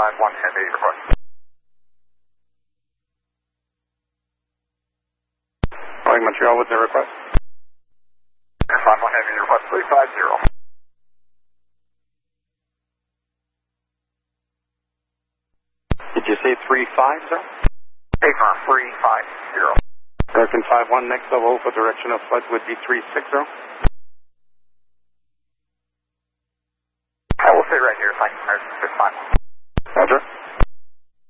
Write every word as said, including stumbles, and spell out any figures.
five one heavy request. Calling Montreal with the request. five one heavy request three five zero. Did you say three five, sir? Affirm three five zero. American five one, next level for direction of flight would be three six zero. I will stay right here. Thank you, American six five one.